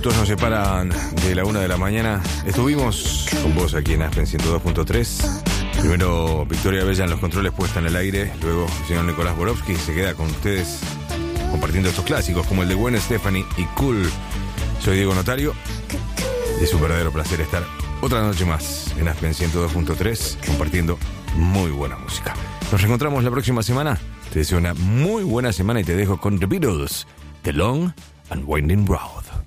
minutos nos separan de la 1 de la mañana. Estuvimos con vos aquí en Aspen 102.3. Primero Victoria Bella en los controles, puesta en el aire. Luego el señor Nicolás Borowski se queda con ustedes compartiendo estos clásicos como el de Gwen Stefani y Cool. Soy Diego Notario. Es un verdadero placer estar otra noche más en Aspen 102.3 compartiendo muy buena música. Nos reencontramos la próxima semana. Te deseo una muy buena semana y te dejo con The Beatles, The Long and Winding Road.